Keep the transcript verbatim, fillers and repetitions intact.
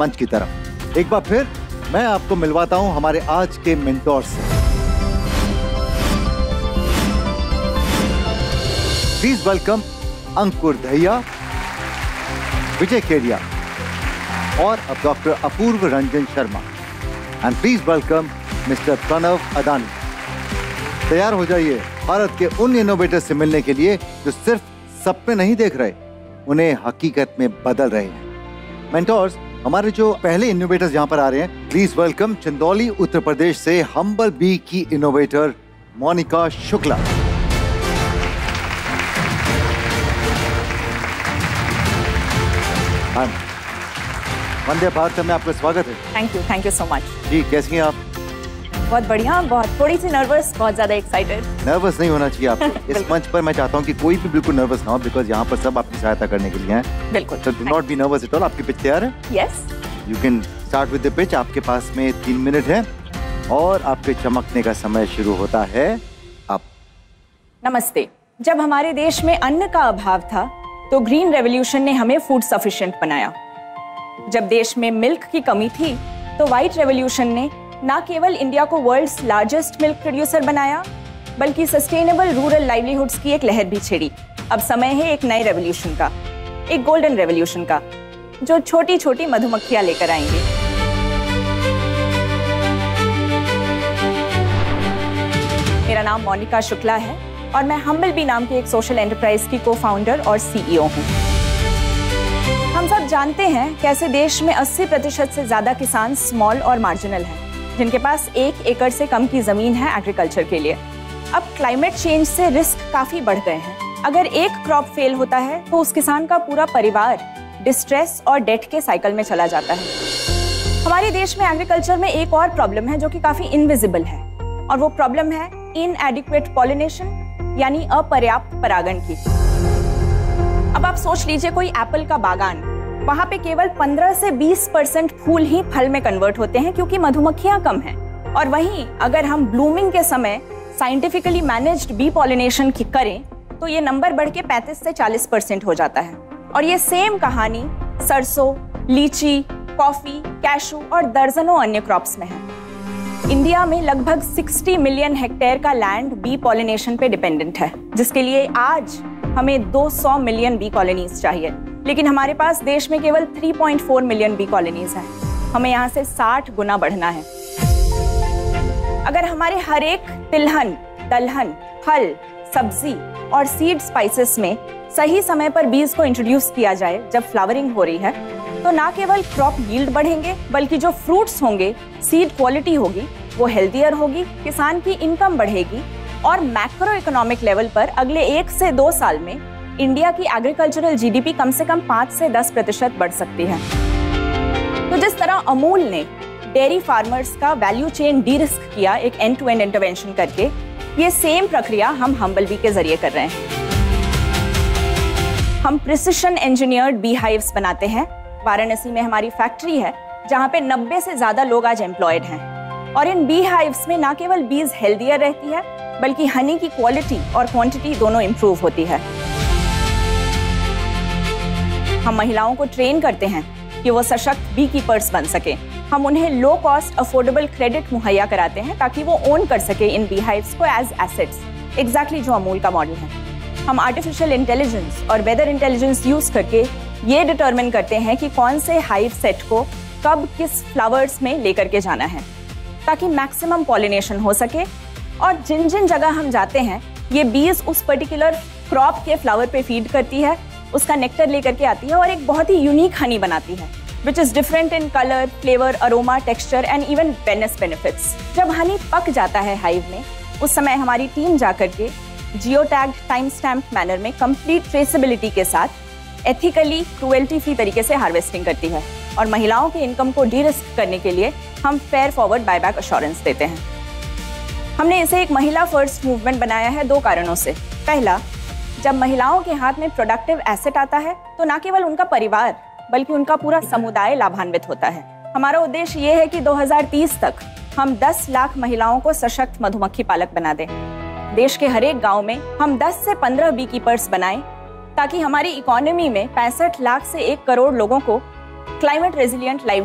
मंच की तरफ। एक बार फिर मैं आपको मिलवाता हूं हमारे आज के मेंटोर से। प्लीज वेलकम अंकुर दहिया, विजय केडिया और अब doctor Apoorva Ranjan Sharma. And please welcome mister Pranav Adani. तैयार हो जाइए भारत के उन इनोवेटर्स से मिलने के लिए जो सिर्फ सपने नहीं देख रहे, उन्हें हकीकत में बदल रहे हैं। मेंटोर्स, हमारे जो पहले इनोवेटर्स यहाँ पर आ रहे हैं, प्लीज वेलकम चंदौली उत्तर प्रदेश से हम्बल बी की इनोवेटर मोनिका शुक्ला। वंदे भारत में आपका स्वागत है। Thank you, thank you so much. जी, कैसी हैं आप? बहुत बढ़िया, बहुत थोड़ी सी नर्वस, बहुत ज्यादा एक्साइटेड। नर्वस नहीं होना चाहिए आपको। इस मंच पर मैं चाहता हूँ कि कोई भी बिल्कुल नर्वस ना हो, बिकॉज यहाँ पर सब आपकी सहायता करने के लिए हैं। बिल्कुल। तो do not be nervous at all. आपकी पिच तैयार है? Yes. You can start with the pitch. आपके पास में तीन मिनट है और आपके चमकने का समय शुरू होता है अब। नमस्ते। जब हमारे देश में अन्न का अभाव था तो ग्रीन रेवोल्यूशन ने हमें फूड सफिशिएंट बनाया। जब देश में मिल्क की कमी थी तो व्हाइट रेवोल्यूशन ने न केवल इंडिया को वर्ल्ड्स लार्जेस्ट मिल्क प्रोड्यूसर बनाया, बल्कि सस्टेनेबल रूरल लाइवलीहुड्स की एक लहर भी छेड़ी। अब समय है एक नए रेवोल्यूशन का, एक गोल्डन रेवोल्यूशन का, जो छोटी छोटी मधुमक्खियां लेकर आएंगे। मेरा नाम मोनिका शुक्ला है और मैं हम्बल बी नाम की एक सोशल एंटरप्राइज की को फाउंडर और सीईओ हूँ। हम सब जानते हैं कैसे देश में अस्सी प्रतिशत से ज्यादा किसान स्मॉल और मार्जिनल हैं, जिनके पास एक एकड़ से कम की जमीन है एग्रीकल्चर के लिए। अब क्लाइमेट चेंज से रिस्क काफी बढ़ गए हैं। अगर एक क्रॉप फेल होता है तो उस किसान का पूरा परिवार डिस्ट्रेस और डेट के साइकिल में चला जाता है। हमारे देश में एग्रीकल्चर में एक और प्रॉब्लम है जो कि काफी इनविजिबल है, और वो प्रॉब्लम है इनएडिक्वेट पॉलिनेशन, यानी अपर्याप्त परागण की। अब आप सोच लीजिए कोई एप्पल का बागान, वहां पे केवल पंद्रह से बीस परसेंट फूल ही फल में कन्वर्ट होते हैं क्योंकि मधुमक्खियां कम हैं। और वहीं अगर हम ब्लूमिंग के समय साइंटिफिकली मैनेज्ड बी पॉलिनेशन करें तो ये नंबर बढ़ के पैंतीस से चालीस परसेंट हो जाता है। और ये सेम कहानी सरसों, लीची, कॉफी, कैशू और दर्जनों अन्य क्रॉप्स में है। इंडिया में लगभग साठ मिलियन हेक्टेयर का लैंड बी पॉलिनेशन पे डिपेंडेंट है, जिसके लिए आज हमें दो सौ मिलियन बी कॉलोनीज चाहिए, लेकिन हमारे पास देश में केवल तीन पॉइंट चार मिलियन बी कॉलोनीज हैं। हमें यहाँ से साठ गुना बढ़ना है। अगर हमारे हर एक तिलहन, दलहन, फल, सब्जी और सीड स्पाइसेस में सही समय पर बीज को इंट्रोड्यूस किया जाए जब फ्लावरिंग हो रही है, तो ना केवल क्रॉप यील्ड बढ़ेंगे, बल्कि जो फ्रूट्स होंगे, सीड क्वालिटी होगी, वो हेल्दियर होगी, किसान की इनकम बढ़ेगी और मैक्रो इकोनॉमिक लेवल पर अगले एक से दो साल में इंडिया की एग्रीकल्चरल जीडीपी कम से कम पाँच से दस प्रतिशत बढ़ सकती है। तो जिस तरह अमूल ने डेयरी फार्मर्स का वैल्यू चेन डी रिस्क किया एक एंड टू एंड इंटरवेंशन करके, ये सेम प्रक्रिया हम हम्बल बी के जरिए कर रहे हैं। हम प्रिसिशन इंजीनियर्ड बी हाइव्स बनाते हैं। वाराणसी में हमारी फैक्ट्री है जहाँ पे नब्बे से ज्यादा लोग आज एम्प्लॉयड हैं। और इन बी हाइव्स में ना केवल बीज हेल्दियर रहती है, बल्कि हनी की क्वालिटी और क्वांटिटी दोनों इंप्रूव होती है। हम महिलाओं को ट्रेन करते हैं कि वो सशक्त बी कीपर्स बन सके। हम उन्हें लो कॉस्ट अफोर्डेबल क्रेडिट मुहैया कराते हैं ताकि वो ओन कर सके इन बी हाइव्स को एज एसेट्स, एग्जैक्टली जो अमूल का मॉडल है। हम आर्टिफिशियल इंटेलिजेंस और वेदर इंटेलिजेंस यूज करके ये डिटरमिन करते हैं कि कौन से हाइव सेट को कब किस फ्लावर्स में लेकर के जाना है ताकि मैक्सिमम पॉलिनेशन हो सके। और जिन जिन जगह हम जाते हैं, ये बीज उस पर्टिकुलर क्रॉप के फ्लावर पे फीड करती है, उसका नेक्टर लेकर के आती है और एक बहुत ही यूनिक हनी बनाती है, which is different in colour, flavour, aroma, texture and even wellness benefits. जब हनी पक जाता है हाइव में, उस समय हमारी टीम जाकर के जियो टैग्ड टाइम स्टैम्प मैनर में कंप्लीट ट्रेसेबिलिटी के साथ एथिकली क्रुएल्टी फ्री तरीके से हार्वेस्टिंग करती है। और महिलाओं के इनकम को डी रिस्क करने के लिए हम फेयर फॉरवर्ड बायबैक अश्योरेंस देते हैं। हमने इसे एक महिला फर्स्ट मूवमेंट बनाया है दो कारणों से। पहला, जब महिलाओं के हाथ में प्रोडक्टिव एसेट आता है तो न केवल उनका परिवार बल्कि उनका पूरा समुदाय लाभान्वित होता है। हमारा उद्देश्य ये है कि दो हज़ार तीस तक हम दस लाख महिलाओं को सशक्त मधुमक्खी पालक बना दें। देश के हर एक गांव में हम दस से पंद्रह बी कीपर्स बनाएं ताकि हमारी इकोनॉमी में पैंसठ लाख से एक करोड़ लोगों को क्लाइमेट रेजिलिएंट लाइव